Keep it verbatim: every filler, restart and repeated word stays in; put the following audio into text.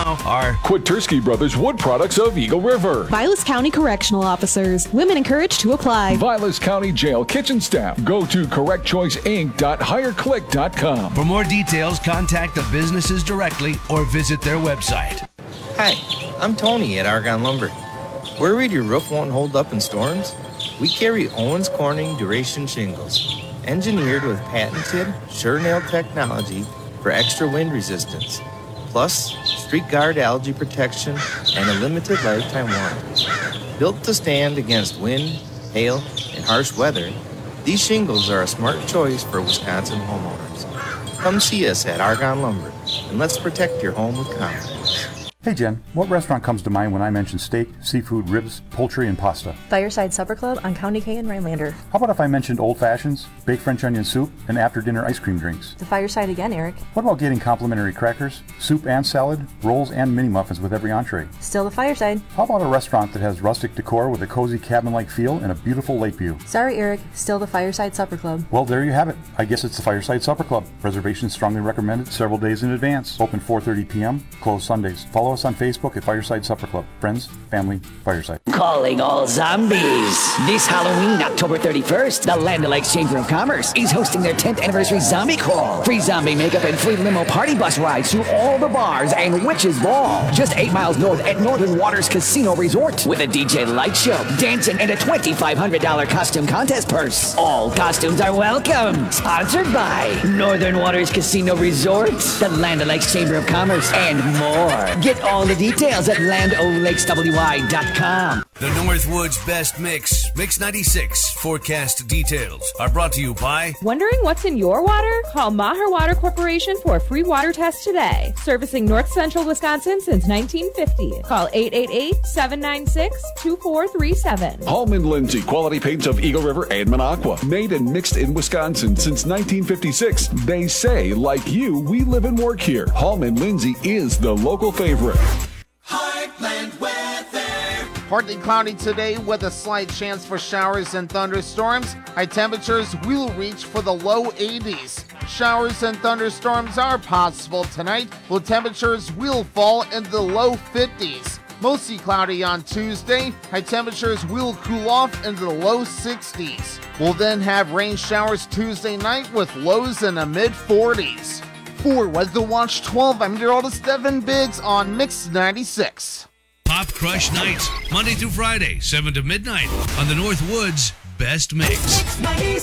now are Kwiatkowski Brothers Wood Products of Eagle River. Vilas County Correctional Officers. Women encouraged to apply. Vilas County Jail Kitchen Staff. Go to correct choice inc dot hire click dot com. For more details, contact the businesses directly or visit their website. Hi, I'm Tony at Argonne Lumber. Worried your roof won't hold up in storms? We carry Owens Corning Duration Shingles, engineered with patented Sure-Nail technology for extra wind resistance, plus Street Guard algae protection and a limited lifetime warranty. Built to stand against wind, hail, and harsh weather, these shingles are a smart choice for Wisconsin homeowners. Come see us at Argonne Lumber, and let's protect your home with confidence. Hey Jen, what restaurant comes to mind when I mention steak, seafood, ribs, poultry, and pasta? Fireside Supper Club on County K and Rhinelander. How about if I mentioned old fashions, baked French onion soup, and after-dinner ice cream drinks? The Fireside again, Eric. What about getting complimentary crackers, soup and salad, rolls and mini muffins with every entree? Still the Fireside. How about a restaurant that has rustic decor with a cozy cabin-like feel and a beautiful lake view? Sorry, Eric. Still the Fireside Supper Club. Well, there you have it. I guess it's the Fireside Supper Club. Reservations strongly recommended several days in advance. Open four thirty p.m., closed Sundays. Follow us on Facebook at Fireside Supper Club. Friends, family, Fireside. Calling all zombies. This Halloween, October thirty-first, the Land O'Lakes Chamber of Commerce is hosting their tenth anniversary zombie crawl. Free zombie makeup and free limo party bus rides to all the bars and Witches Ball. Just eight miles north at Northern Waters Casino Resort with a D J light show, dancing, and a twenty-five hundred dollars costume contest purse. All costumes are welcome. Sponsored by Northern Waters Casino Resort, the Land O'Lakes Chamber of Commerce, and more. Get all the details at land o lakes w i dot com. The Northwoods Best Mix, Mix ninety-six forecast details are brought to you by... Wondering what's in your water? Call Maher Water Corporation for a free water test today. Servicing North Central Wisconsin since nineteen fifty. Call eight eight eight, seven nine six, two four three seven. Hallman Lindsay, quality paints of Eagle River and Minocqua. Made and mixed in Wisconsin since nineteen fifty-six. They say, like you, we live and work here. Hallman Lindsay is the local favorite. Heartland weather. Partly cloudy today with a slight chance for showers and thunderstorms. High temperatures will reach for the low eighties. Showers and thunderstorms are possible tonight. Low temperatures will fall into the low fifties. Mostly cloudy on Tuesday. High temperatures will cool off into the low sixties. We'll then have rain showers Tuesday night with lows in the mid forties. For Weather Watch twelve, I'm meteorologist Devin Biggs on Mix ninety-six. Pop Crush Nights, Monday through Friday, seven to midnight on the Northwoods Best Mix.